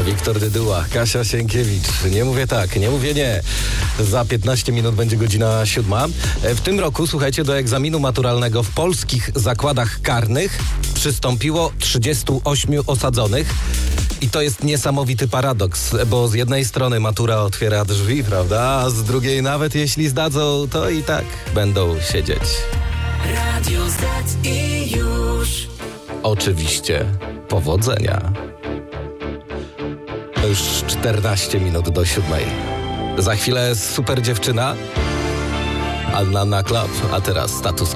Wiktor Dyduła, Kasia Sienkiewicz. Nie mówię tak, nie mówię nie. Za 15 minut będzie godzina 7. W tym roku, słuchajcie, do egzaminu maturalnego w polskich zakładach karnych przystąpiło 38 osadzonych. I to jest niesamowity paradoks, bo z jednej strony matura otwiera drzwi, prawda? A z drugiej nawet jeśli zdadzą, to i tak będą siedzieć. Radio Z i już. Oczywiście powodzenia. Już 14 minut do 7. Za chwilę super dziewczyna. Anna Club, a teraz Status